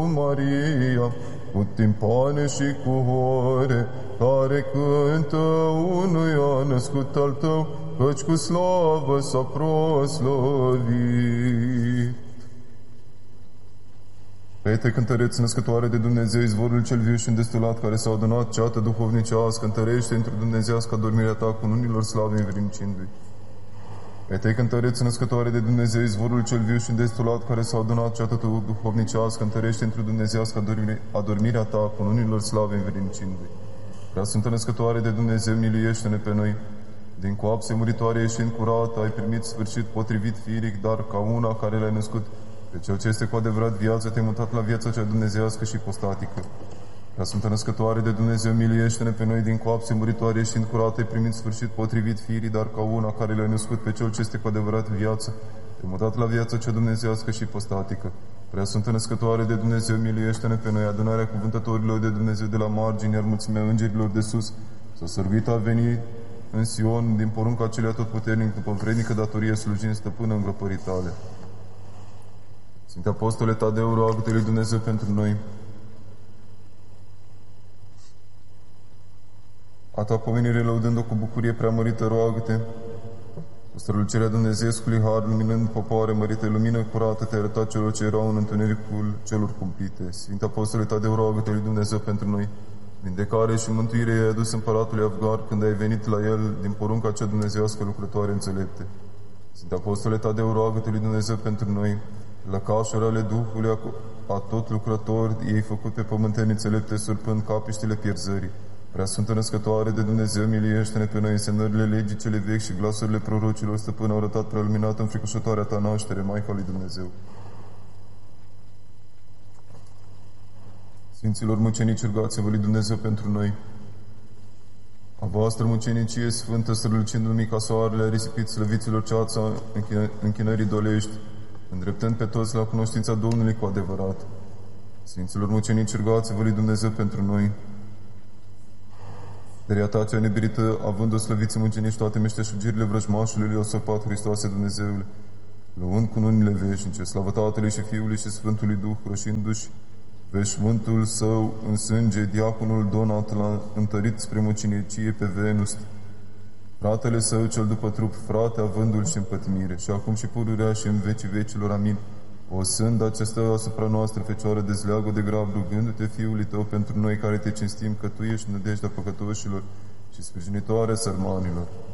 Maria, cu timpane și cu hore, care cântă unuia născut al tău, căci cu slavă s-a proslavit. Fete cântăreți născătoare de Dumnezeu, izvorul cel viu și îndestulat, care s-a adunat ceată duhovnicească, întărește într-o dumnezească adormirea ta cu unilor slave învrednicindu-i. Fete cântăreți născătoare de Dumnezeu, izvorul cel viu și îndestulat, care s-a adunat ceată duhovnicească, întărește într-o dumnezească adormirea ta cu unilor slave învrednicindu-i. Prea Sfântă Născătoare de Dumnezeu, miluiește-ne pe noi. Din coapse muritoare ieșind curată, ai primit sfârșit potrivit firic, dar ca una care l-ai născut, pe cel ce este cu adevărat viață, te-ai mutat la viața cea dumnezeiască și postatică. Prea Sfântă Născătoare de Dumnezeu, miluiește-ne pe noi. Din coapse muritoare ieșind curată, ai primit sfârșit potrivit firii, dar ca una care l-ai născut, pe cel ce este cu adevărat viață, te-ai mutat la viața cea dumnezeiască și postatică. Prea Sfântă Născătoare de Dumnezeu, miluiește-ne pe noi. Adunarea cuvântătorilor de Dumnezeu de la margini, iar mulțimea îngerilor de sus, s-a sărbit a venit în Sion, din porunca acelea atotputernic, după vrednică datorie, slujind stăpână îngrăpării tale. Sfinte Apostole Tadeu, roagă-te lui Dumnezeu pentru noi. A ta pomenire, lăudând-o cu bucurie preamărită, roagă-te. Cu strălucirea Dumnezeescului har, luminând popoare mărite, lumină curată, te-ai arătat celor ce erau în întunericul celor cumplite. Sfinte Apostole Tadeu, roagă-te lui Dumnezeu pentru noi. Vindecare și mântuire i-ai adus împăratului Avgar când ai venit la el din porunca cea dumnezeiască lucrătoare înțelepte. Sfinte Apostole Tadeu, roagă-te lui Dumnezeu pentru noi. Lăcașuri ale Duhului a tot lucrător, ei făcut pe pământeni înțelepte, surpând capiștile pierzării. Prea Sfântă Născătoare de Dumnezeu, miluiește-ne pe noi. Însemnările legii cele vechi și glasurile prorocilor, stăpână, au arătat prea luminată înfricoșătoarea ta naștere, Maica lui Dumnezeu. Sfinților mucenici, rugați-vă lui Dumnezeu pentru noi. A voastră mucenicie sfântă, strălucind lumica soarele, risipiți slăviților ceața închinării dolești, îndreptând pe toți la cunoștința Domnului cu adevărat. Sfinților mucenici, rugați-vă lui Dumnezeu pentru noi. Deria ta cea nebirită, având o slăviță mucenici toate meșteșugirile vrăjmașului, le-o săpat Hristoase Dumnezeule, luând cununile veșnice, slavă Tatălui și Fiului și Sfântului Duh, roșindu-și veșmântul său în sânge, diaconul Donat l-a întărit spre mucenicie pe Venus, fratele său cel după trup, frate avându-l și în pătimire, și acum și pururea și în vecii vecilor, amin. O sândă acestă asupra noastră, Fecioară, dezleagă de grav, rugându-te Fiului tău pentru noi care te cinstim, că tu ești nădejdea păcătoșilor și sprijinitoare sărmanilor.